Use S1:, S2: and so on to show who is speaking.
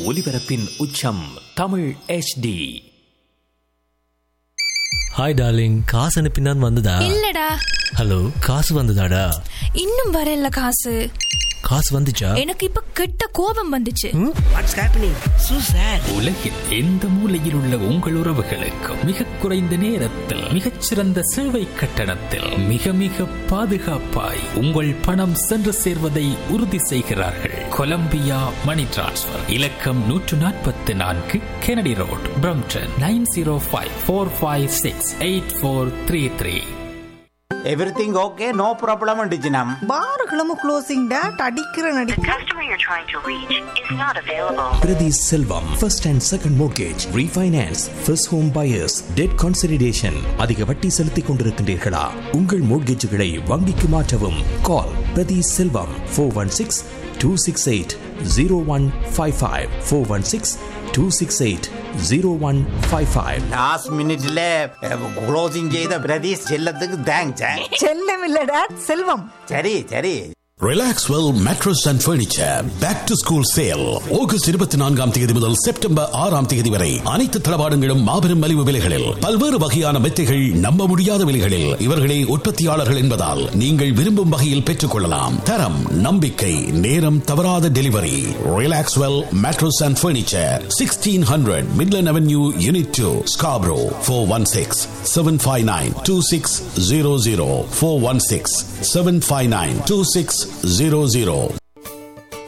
S1: ஒலிபரப்பின் உச்சம் Tamil HD.
S2: Hi darling, காசு அனுப்பினான் வந்ததா?
S3: இல்லடா.
S2: ஹலோ, காசு வந்ததாடா?
S3: இன்னும் வரல. காசு
S2: வந்துச்சா?
S3: எனக்கு இப்ப கெட்ட கோபம் வந்துச்சு.
S4: What's happening? So sad.
S1: உலகின் எந்த மூலையில் உள்ள உங்கள் உறவுகளுக்கு மிக குறைந்த நேரத்தில் மிகச்சிறந்த சேவை கட்டணத்தில் மிக மிக பாதுகாப்பாய் உங்கள் பணம் சென்று சேர்வதை உறுதி செய்கிறார்கள். கொலம்பியா மணி டிரான்ஸ்ஃபர். இலக்கம் 144 Kennedy road, Brampton 9054568433.
S5: Everything okay? No problem டிஜினம்.
S4: பாருகளும் closing date அடிக்கிற நடி.
S6: The customer you're trying to reach is not available.
S7: Priti Selvam, first and second mortgage, refinance, first home buyers, debt consolidation. அதிக வட்டி செலுத்திக் கொண்டிருக்கின்றீர்களா? உங்கள் மோட்கேஜுகளை வங்கிக்கு மாற்றவும். Call Priti Selvam 416-268-0155 416-268-0155.
S5: Last மினிட்ல closing செய்த பிரதீஷ் செல்லத்துக்கு தேங்க்ஸ்.
S4: செல்லம் இல்ல டேட், செல்வம்.
S5: சரி சரி.
S8: Relaxwell mattress and furniture back to school sale August 24ஆம் தேதி முதல் செப்டம்பர் 6ஆம் தேதி வரை அனைத்து தளவாடங்களும் மாபெரும் மலிவு விலைகளில், பல்வேறு வகையான மெத்தைகள் நம்ப முடியாத விலைகளில். இவர்களே உற்பத்தியாளர்கள் என்பதால் நீங்கள் விரும்பும் வகையில் பெற்றுக் கொள்ளலாம். தரம், நம்பிக்கை, நேரம் தவறாத delivery. Relaxwell mattress and furniture, 1600 Midland avenue, unit 2, Scarborough. 416-759-2600 416-759-2600.